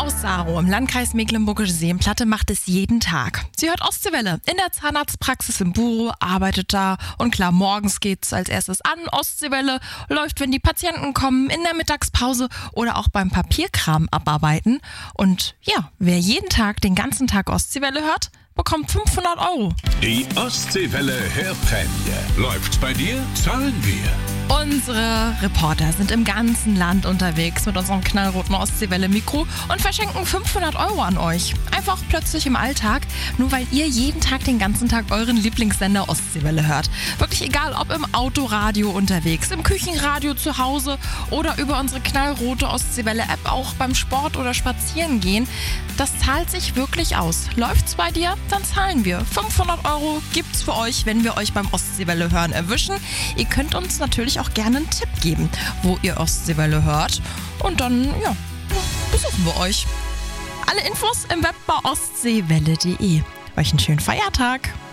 aus Sarow im Landkreis Mecklenburgische Seenplatte macht es jeden Tag. Sie hört Ostseewelle in der Zahnarztpraxis im Bureau, arbeitet da und klar, morgens geht's als erstes an. Ostseewelle läuft, wenn die Patienten kommen, in der Mittagspause oder auch beim Papierkram abarbeiten. Und ja, wer jeden Tag, den ganzen Tag Ostseewelle hört, bekommt 500 €. Die Ostseewelle Hörprämie. Läuft's bei dir? Zahlen wir. Unsere Reporter sind im ganzen Land unterwegs mit unserem knallroten Ostseewelle-Mikro und verschenken 500 € an euch. Einfach plötzlich im Alltag, nur weil ihr jeden Tag den ganzen Tag euren Lieblingssender Ostseewelle hört. Wirklich egal, ob im Autoradio unterwegs, im Küchenradio zu Hause oder über unsere knallrote Ostseewelle-App auch beim Sport oder Spazieren gehen. Das zahlt sich wirklich aus. Läuft's bei dir? Dann zahlen wir. 500 € gibt's für euch, wenn wir euch beim Ostseewelle hören erwischen. Ihr könnt uns natürlich auch gerne einen Tipp geben, wo ihr Ostseewelle hört. Und dann, ja, besuchen wir euch. Alle Infos im Web bei ostseewelle.de. Euch einen schönen Feiertag.